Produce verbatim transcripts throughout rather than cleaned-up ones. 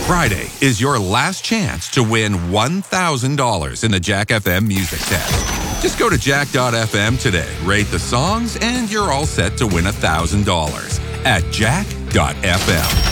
Friday is your last chance to win one thousand dollars in the Jack F M Music Test. Just go to jack dot f m today, rate the songs, and you're all set to win one thousand dollars at jack dot f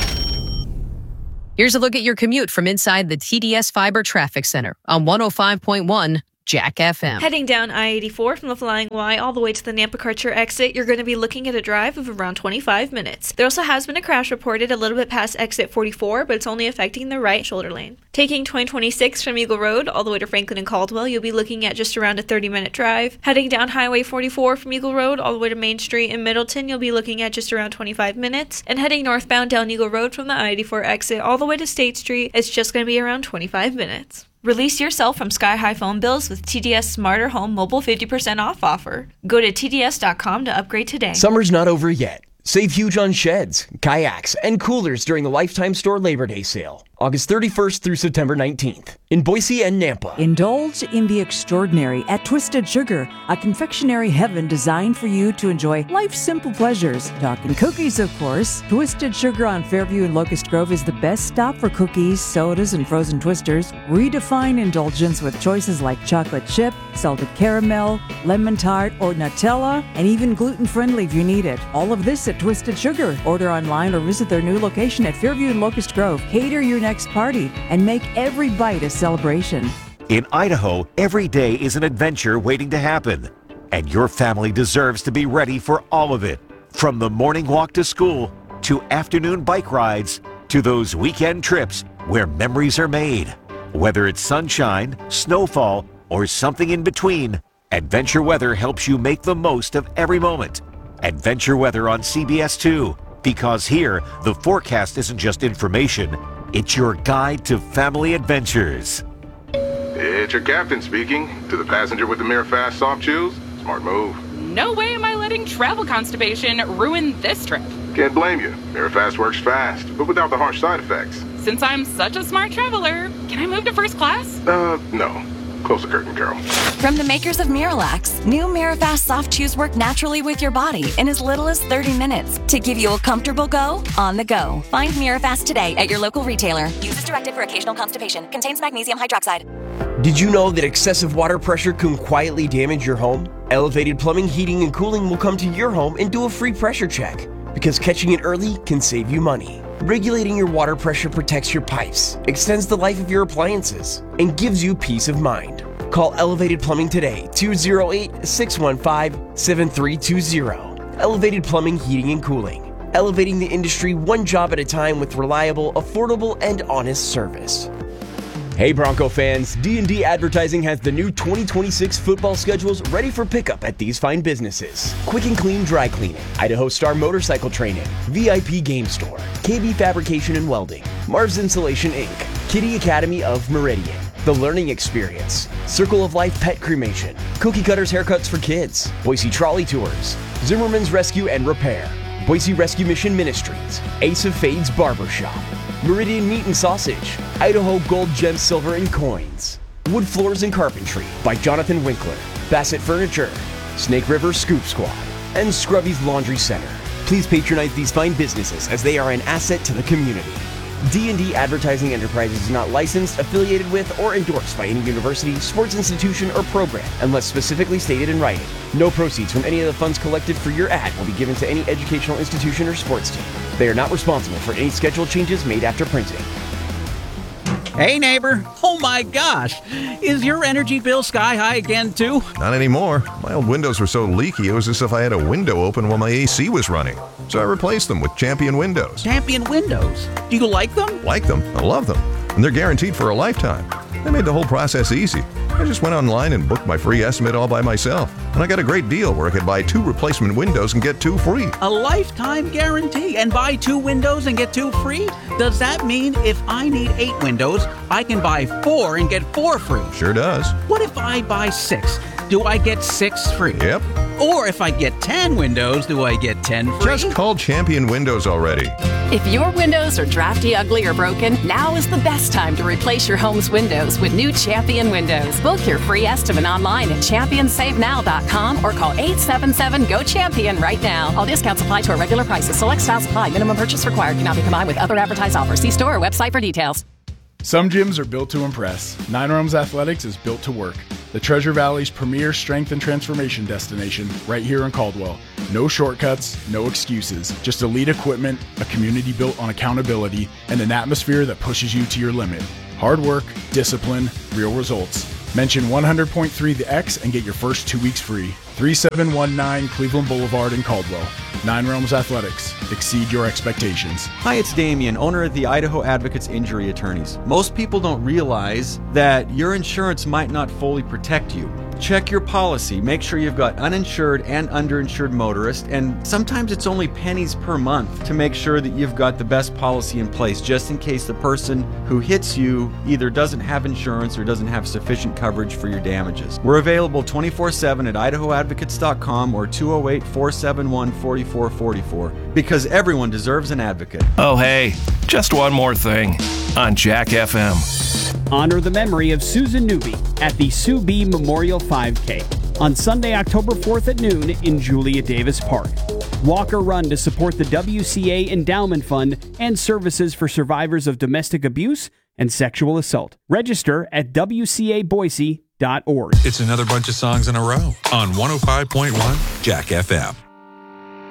m. Here's a look at your commute from inside the T D S Fiber Traffic Center on one oh five point one Jack F M. Heading down I eighty-four from the Flying Y all the way to the Nampa-Karcher exit, you're going to be looking at a drive of around twenty-five minutes. There also has been a crash reported a little bit past exit forty-four, but it's only affecting the right shoulder lane. Taking twenty twenty-six from Eagle Road all the way to Franklin and Caldwell, you'll be looking at just around a thirty-minute drive. Heading down Highway forty-four from Eagle Road all the way to Main Street in Middleton, you'll be looking at just around twenty-five minutes. And heading northbound down Eagle Road from the I eighty-four exit all the way to State Street, it's just going to be around twenty-five minutes. Release yourself from sky-high phone bills with T D S Smarter Home Mobile fifty percent off offer. Go to T D S dot com to upgrade today. Summer's not over yet. Save huge on sheds, kayaks, and coolers during the Lifetime Store Labor Day sale, August thirty-first through September nineteenth, in Boise and Nampa. Indulge in the extraordinary at Twisted Sugar, a confectionery heaven designed for you to enjoy life's simple pleasures. Talking cookies, of course. Twisted Sugar on Fairview and Locust Grove is the best stop for cookies, sodas, and frozen twisters. Redefine indulgence with choices like chocolate chip, salted caramel, lemon tart, or Nutella, and even gluten-friendly if you need it. All of this at Twisted Sugar. Order online or visit their new location at Fairview and Locust Grove. Cater your next party and make every bite a celebration. In Idaho, every day is an adventure waiting to happen, and your family deserves to be ready for all of it. From the morning walk to school, to afternoon bike rides, to those weekend trips where memories are made. Whether it's sunshine, snowfall, or something in between, Adventure Weather helps you make the most of every moment. Adventure Weather on C B S two, because here, the forecast isn't just information, it's your guide to family adventures. It's your captain speaking. To the passenger with the Mirafast soft chews, smart move. No way am I letting travel constipation ruin this trip. Can't blame you. Mirafast works fast, but without the harsh side effects. Since I'm such a smart traveler, can I move to first class? Uh, no. Close the curtain, Carol. From the makers of Miralax, new Mirafast soft chews work naturally with your body in as little as thirty minutes to give you a comfortable go on the go. Find Mirafast today at your local retailer. Use as directed for occasional constipation. Contains magnesium hydroxide. Did you know that excessive water pressure can quietly damage your home? Elevated Plumbing, Heating, and Cooling will come to your home and do a free pressure check, because catching it early can save you money. Regulating your water pressure protects your pipes, extends the life of your appliances, and gives you peace of mind. Call Elevated Plumbing today, two oh eight, six one five, seven three two oh. Elevated Plumbing, Heating, and Cooling. Elevating the industry one job at a time with reliable, affordable, and honest service. Hey Bronco fans, D and D Advertising has the new twenty twenty-six football schedules ready for pickup at these fine businesses. Quick and Clean Dry Cleaning, Idaho Star Motorcycle Training, V I P Game Store, K B Fabrication and Welding, Marv's Insulation Incorporated, Kitty Academy of Meridian, The Learning Experience, Circle of Life Pet Cremation, Cookie Cutters Haircuts for Kids, Boise Trolley Tours, Zimmerman's Rescue and Repair, Boise Rescue Mission Ministries, Ace of Fades Barbershop, Meridian Meat and Sausage, Idaho Gold, Gem, Silver, and Coins, Wood Floors and Carpentry by Jonathan Winkler, Bassett Furniture, Snake River Scoop Squad, and Scrubby's Laundry Center. Please patronize these fine businesses as they are an asset to the community. D and D Advertising Enterprises is not licensed, affiliated with, or endorsed by any university, sports institution, or program, unless specifically stated in writing. No proceeds from any of the funds collected for your ad will be given to any educational institution or sports team. They are not responsible for any schedule changes made after printing. Hey neighbor, oh my gosh, is your energy bill sky high again too? Not anymore. My old windows were so leaky it was as if I had a window open while my A C was running. So I replaced them with Champion Windows. Champion Windows? Do you like them? Like them. I love them. And they're guaranteed for a lifetime. They made the whole process easy. I just went online and booked my free estimate all by myself. And I got a great deal where I could buy two replacement windows and get two free. A lifetime guarantee and buy two windows and get two free? Does that mean if I need eight windows, I can buy four and get four free? Sure does. What if I buy six? do I get six free? Yep. Or if I get ten windows, do I get ten free? Just call Champion Windows already. If your windows are drafty, ugly, or broken, now is the best time to replace your home's windows with new Champion Windows. Book your free estimate online at champion save now dot com or call eight seven seven, G O, CHAMPION right now. All discounts apply to our regular prices. Select styles apply. Minimum purchase required. Cannot be combined with other advertised offers. See store or website for details. Some gyms are built to impress. Nine Realms Athletics is built to work. The Treasure Valley's premier strength and transformation destination, right here in Caldwell. No shortcuts, no excuses. Just elite equipment, a community built on accountability, and an atmosphere that pushes you to your limit. Hard work, discipline, real results. Mention one hundred point three The X and get your first two weeks free. thirty-seven nineteen Cleveland Boulevard in Caldwell. Nine Realms Athletics. Exceed your expectations. Hi, it's Damien, owner of the Idaho Advocates Injury Attorneys. Most people don't realize that your insurance might not fully protect you. Check your policy. Make sure you've got uninsured and underinsured motorists, and sometimes it's only pennies per month to make sure that you've got the best policy in place, just in case the person who hits you either doesn't have insurance or doesn't have sufficient coverage for your damages. We're available twenty-four seven at idaho advocates dot com or two oh eight, four seven one, four four four four, because everyone deserves an advocate. Oh, hey, just one more thing on Jack F M. Honor the memory of Susan Newby at the Sue B. Memorial five K on Sunday, October fourth at noon in Julia Davis Park. Walk or run to support the W C A Endowment Fund and services for survivors of domestic abuse and sexual assault. Register at w c a boise dot org. It's another bunch of songs in a row on one oh five point one Jack F M.